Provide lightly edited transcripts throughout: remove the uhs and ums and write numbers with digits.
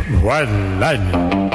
White Lightning.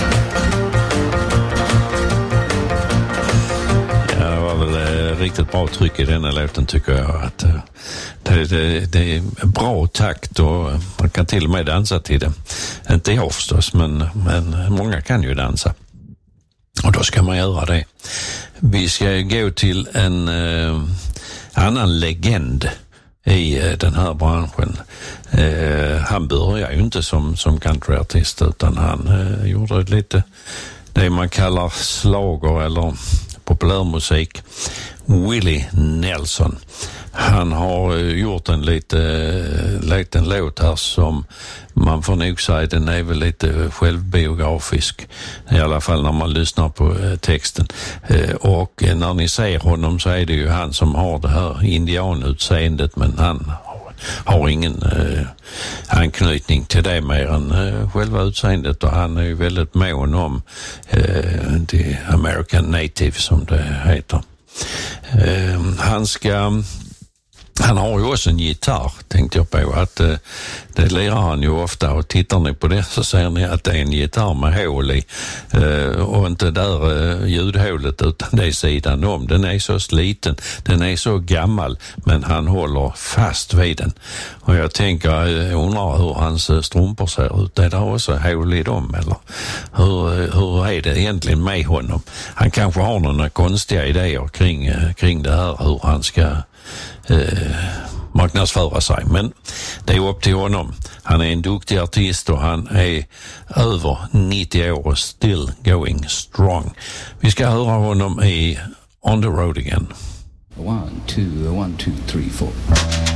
Ja, det var väl riktigt bra tryck i denna låten tycker jag. Att det är bra takt och man kan till och med dansa till det. Inte jag förstås, men många kan ju dansa. Och då ska man göra det. Vi ska gå till en annan legend i den här branschen. Han började ju inte som countryartist utan han gjorde lite det man kallar slager eller populärmusik. Willie Nelson. Han har gjort en liten låt här som man får nog säga den är väl lite självbiografisk. I alla fall när man lyssnar på texten. Och när ni ser honom så är det ju han som har det här indianutseendet, men han har ingen anknytning till det mer än själva utseendet, och han är ju väldigt mån om the American Native som det heter. Han har ju också en gitarr, tänkte jag på, att det lirar han ju ofta, och tittar ni på det så ser ni att det är en gitarr med hål i och inte där ljudhålet utan det är sidan om. Den är så sliten, den är så gammal, men han håller fast vid den. Och jag undrar hur hans strumpor ser ut. Är det också hål i dem eller hur är det egentligen med honom? Han kanske har några konstiga idéer kring det här, hur han ska marknadsföra sig, men det är upp till honom. Han är en duktig artist och han är över 90 år och still going strong. Vi ska höra honom i On the Road Again. 1, 2, 1, 2, 3, 4